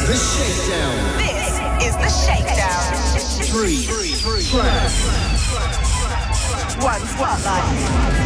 The Shakedown. This is The Shakedown. Three tracks. One spotlight.